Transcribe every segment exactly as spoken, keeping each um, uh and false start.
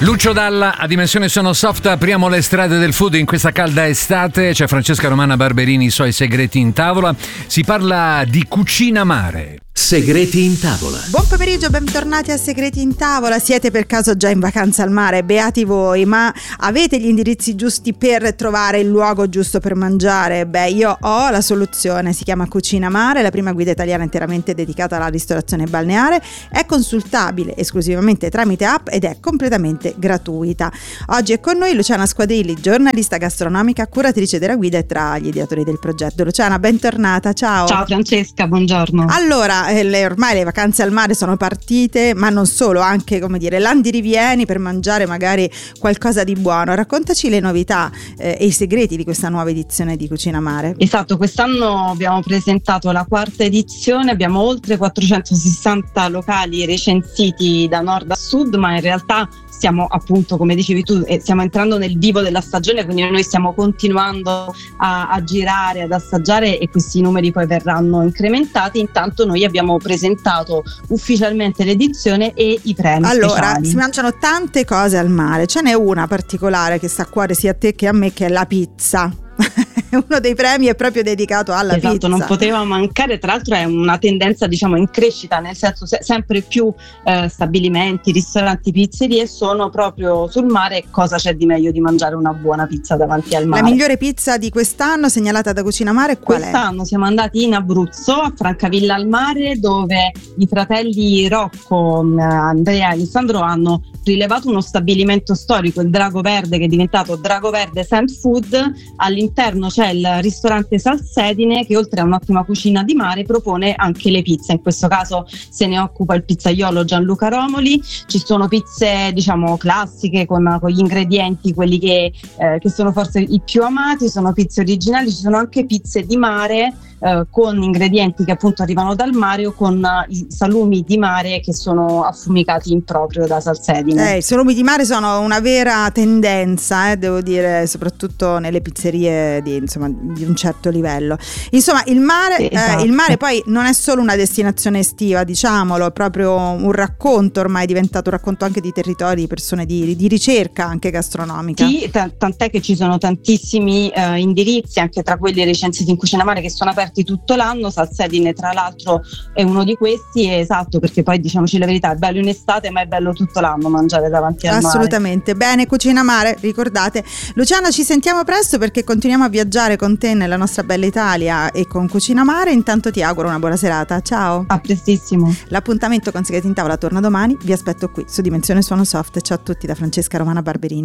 Lucio Dalla a Dimensione Sono Soft. Apriamo le strade del food in questa calda estate. C'è Francesca Romana Barberini, i suoi segreti in tavola. Si parla di cucina mare. Segreti in tavola. Buon pomeriggio, bentornati a Segreti in tavola. Siete per caso già in vacanza al mare? Beati voi, ma avete gli indirizzi giusti per trovare il luogo giusto per mangiare? Beh, io ho la soluzione, si chiama Cucina Mare, la prima guida italiana interamente dedicata alla ristorazione balneare. È consultabile esclusivamente tramite app ed è completamente gratuita. Oggi è con noi Luciana Squadrilli, giornalista gastronomica, curatrice della guida e tra gli ideatori del progetto. Luciana, bentornata, ciao. Ciao Francesca, buongiorno. Allora, Le, ormai le vacanze al mare sono partite, ma non solo, anche come dire l'andirivieni per mangiare magari qualcosa di buono. Raccontaci le novità eh, e i segreti di questa nuova edizione di Cucina Mare. Esatto, quest'anno abbiamo presentato la quarta edizione, abbiamo oltre quattrocentosessanta locali recensiti da nord a sud, ma in realtà stiamo appunto, come dicevi tu, stiamo entrando nel vivo della stagione, quindi noi stiamo continuando a, a girare, ad assaggiare e questi numeri poi verranno incrementati. Intanto noi abbiamo presentato ufficialmente l'edizione e i premi allora, speciali. Si mangiano tante cose al mare, ce n'è una particolare che sta a cuore sia a te che a me, che è la pizza. Uno dei premi è proprio dedicato alla esatto, pizza. Non poteva mancare, tra l'altro è una tendenza diciamo in crescita, nel senso se- sempre più eh, stabilimenti, ristoranti, pizzerie sono proprio sul mare. Cosa c'è di meglio di mangiare una buona pizza davanti al mare? La migliore pizza di quest'anno segnalata da Cucina Mare qual quest'anno è? Quest'anno siamo andati in Abruzzo, a Francavilla al Mare, dove i fratelli Rocco, Andrea e Alessandro hanno rilevato uno stabilimento storico, il Drago Verde, che è diventato Drago Verde Sand Food. All'interno c'è il ristorante Salsedine, che oltre a un'ottima cucina di mare propone anche le pizze. In questo caso se ne occupa il pizzaiolo Gianluca Romoli. Ci sono pizze diciamo classiche con, con gli ingredienti, quelli che, eh, che sono forse i più amati, sono pizze originali, ci sono anche pizze di mare eh, con ingredienti che appunto arrivano dal mare o con uh, i salumi di mare che sono affumicati in proprio da Salsedine. Eh, i salumi di mare sono una vera tendenza, eh, devo dire, soprattutto nelle pizzerie di, insomma, di un certo livello. Insomma, il mare, Sì, esatto. eh, il mare poi non è solo una destinazione estiva, diciamolo, è proprio un racconto, ormai è diventato un racconto anche di territori, di persone, di, di ricerca anche gastronomica. Sì, t- tant'è che ci sono tantissimi eh, indirizzi, anche tra quelli recensiti in Cucina Mare, che sono aperti tutto l'anno. Salsedine tra l'altro è uno di questi, esatto, perché poi diciamoci la verità, è bello in estate ma è bello tutto l'anno mangiare davanti al mare. Assolutamente, bene, Cucina Mare, ricordate. Luciana, ci sentiamo presto perché continuiamo a viaggiare con te nella nostra bella Italia e con Cucina Mare. Intanto ti auguro una buona serata, ciao. A prestissimo. L'appuntamento con Segreti in Tavola torna domani, vi aspetto qui su Dimensione Suono Soft. Ciao a tutti da Francesca Romana Barberini.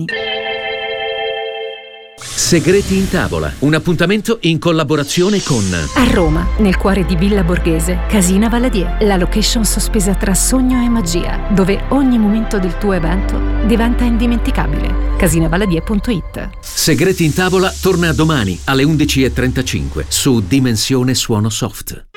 Segreti in tavola, un appuntamento in collaborazione con a Roma, nel cuore di Villa Borghese, Casina Valadier, la location sospesa tra sogno e magia, dove ogni momento del tuo evento diventa indimenticabile. casina valadier punto it. Segreti in tavola torna domani alle undici e trentacinque su Dimensione Suono Soft.